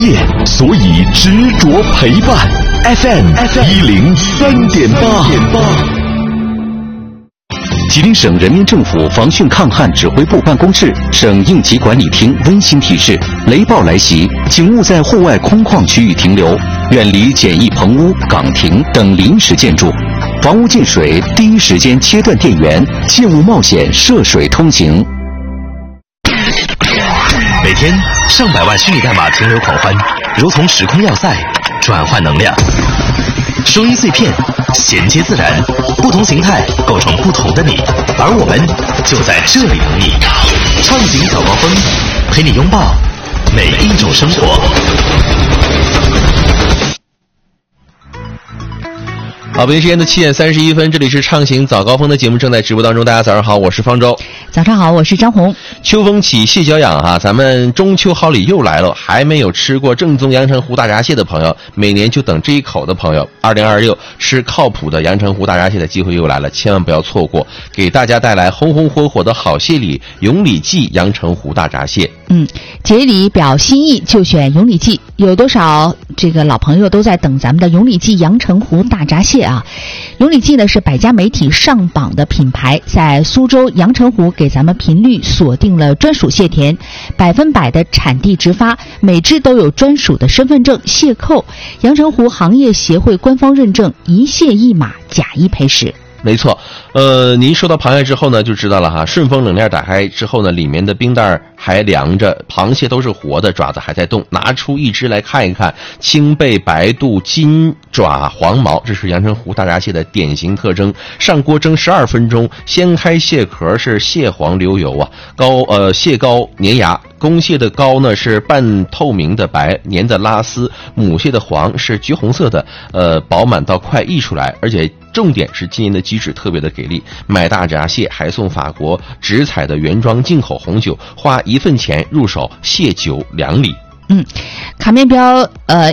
所以执着陪伴。FM 103.8。吉林省人民政府防汛抗旱指挥部办公室、省应急管理厅温馨提示：雷暴来袭，请勿在户外空旷区域停留，远离简易棚屋、岗亭等临时建筑。房屋进水，第一时间切断电源，切勿冒险涉水通行。 每天上百万虚拟代码停留狂欢，如同时空要塞，转换能量。声音碎片衔接自然，不同形态构成不同的你，而我们就在这里等你。畅行早高峰，陪你拥抱每一种生活。 好，北京时间的7点31分，这里是畅行早高峰的节目正在直播当中。大家早上好，我是方舟。 早上好，我是张红。 秋风起，蟹脚痒哈，咱们中秋好礼又来了。还没有吃过正宗阳澄湖大闸蟹的朋友，每年就等这一口的朋友，2026吃靠谱的阳澄湖大闸蟹的机会又来了，千万不要错过，给大家带来红红火火的好蟹礼——永礼记阳澄湖大闸蟹。 节礼表心意就选永礼记。有多少这个老朋友都在等咱们的永礼记阳澄湖大闸蟹啊？永礼记呢是百家媒体上榜的品牌，在苏州阳澄湖给咱们频率锁定了专属蟹田，100%的产地直发，每只都有专属的身份证、蟹扣，阳澄湖行业协会官方认证，一蟹一码，假一赔10。 没错，您收到螃蟹之后呢，就知道了哈。顺丰冷链打开之后呢，里面的冰袋还凉着，螃蟹都是活的，爪子还在动。拿出一只来看一看，青背白肚，金爪黄毛，这是阳澄湖大闸蟹的典型特征。上锅蒸12分钟，掀开蟹壳是蟹黄流油啊，蟹膏粘牙。公蟹的膏呢是半透明的白，粘的拉丝；母蟹的黄是橘红色的，饱满到快溢出来，而且重点是今年的机制特别的给力，买大闸蟹还送法国直采的原装进口红酒，花1份钱入手蟹酒2礼。 卡面标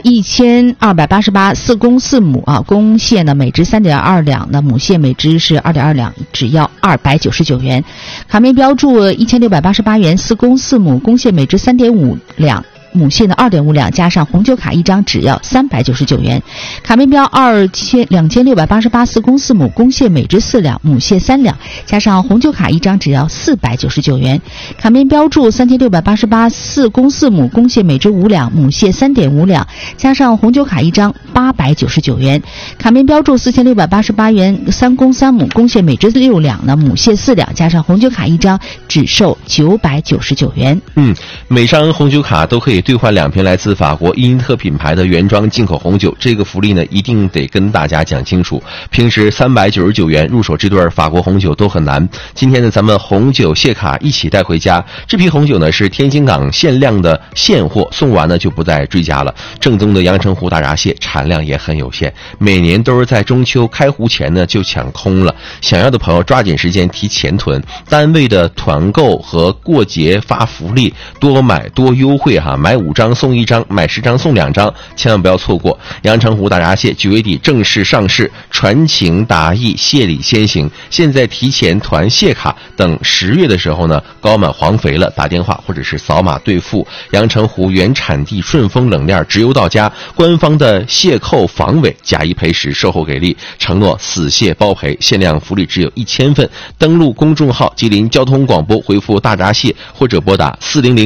1288，4公4母啊，公蟹呢每只3.2两，那母蟹每只是2.2两，只要299元。卡面标注1688元，4公4母，公蟹每只3.5两。母蟹呢2.5两，加上红酒卡1张，只要399元。卡面标2688，四公四母，公蟹每只4两，母蟹3两，加上红酒卡1张，只要499元。卡面标注3688，四公四母，公蟹每只5两，母蟹3.5两，加上红酒卡1张，899元。卡面标注4688元，3公3母，公蟹每只6两呢，母蟹4两，加上红酒卡1张，只售999元。 每张红酒卡都可以兑换2瓶来自法国伊因特品牌的原装进口红酒，这个福利呢一定得跟大家讲清楚。平时399元入手这对法国红酒都很难，今天呢咱们红酒蟹卡一起带回家。这批红酒呢是天津港限量的现货，送完呢就不再追加了。正宗的阳澄湖大闸蟹产量也很有限，每年都是在中秋开湖前呢就抢空了，想要的朋友抓紧时间提前囤。单位的团购和过节发福利，多买多优惠哈，买5张送1张，买10张送2张，千万不要错过。阳澄湖大闸蟹9月底正式上市，传情达意，蟹礼先行。现在提前团蟹卡，等10月的时候呢，高满黄肥了，打电话或者是扫码兑付。阳澄湖原产地顺丰冷链直邮到家，官方的蟹扣防伪，假一赔10，售后给力，承诺死蟹包赔，限量福利只有1000份。登录公众号吉林交通广播，回复大闸蟹或者拨打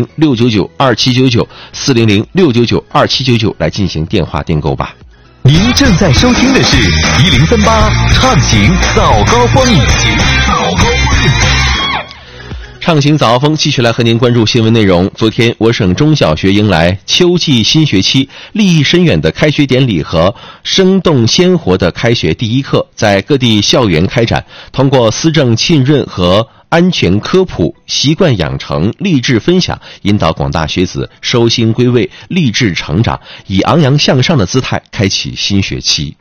400-699-2799，400-699-2799来进行电话订购吧。 您正在收听的是1038畅行早高峰。 畅行早高峰继续来和您关注新闻内容。昨天我省中小学迎来秋季新学期，立意深远的开学典礼和生动鲜活的开学第一课在各地校园开展，通过思政浸润和安全科普、习惯养成、励志分享，引导广大学子收心归位、励志成长，以昂扬向上的姿态开启新学期。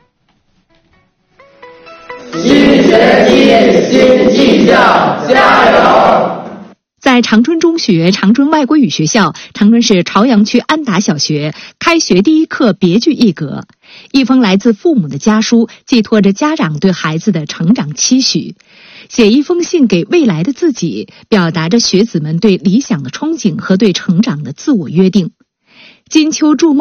新学期新气象，加油！ 在长春中学、长春外国语学校、长春市朝阳区安达小学，开学第一课别具一格。一封来自父母的家书，寄托着家长对孩子的成长期许。写一封信给未来的自己，表达着学子们对理想的憧憬和对成长的自我约定。 金秋筑梦。